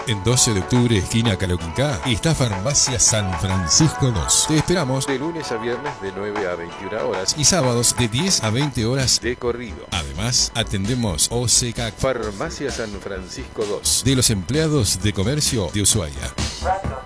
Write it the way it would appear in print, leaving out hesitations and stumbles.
En 12 de octubre, esquina Caloquinca, está Farmacia San Francisco 2. Te esperamos de lunes a viernes de 9 a 21 horas y sábados de 10 a 20 horas de corrido. Además, atendemos OCK Farmacia San Francisco 2 de los empleados de comercio de Ushuaia.